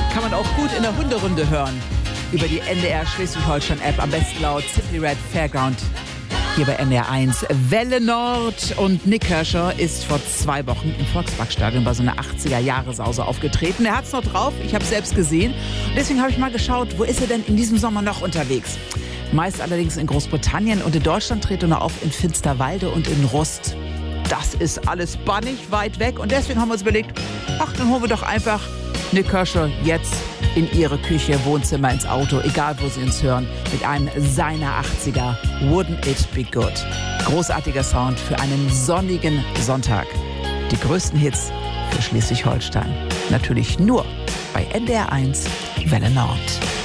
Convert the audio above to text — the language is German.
Kann man auch gut in der Hunderunde hören. Über die NDR Schleswig-Holstein-App, am besten laut Simply Red Fairground. Hier bei NDR 1 Welle Nord. Und Nik Kershaw ist vor 2 Wochen im Volksparkstadion bei so einer 80er-Jahre-Sause aufgetreten. Er hat's noch drauf, ich habe es selbst gesehen. Und deswegen habe ich mal geschaut, wo ist er denn in diesem Sommer noch unterwegs? Meist allerdings in Großbritannien, und in Deutschland tritt er noch auf in Finsterwalde und in Rust. Das ist alles bannig weit weg, und deswegen haben wir uns überlegt, ach, dann holen wir doch einfach Nik Kershaw jetzt in ihre Küche, Wohnzimmer, ins Auto, egal wo Sie uns hören, mit einem seiner 80er Wouldn't It Be Good. Großartiger Sound für einen sonnigen Sonntag. Die größten Hits für Schleswig-Holstein. Natürlich nur bei NDR 1 Welle Nord.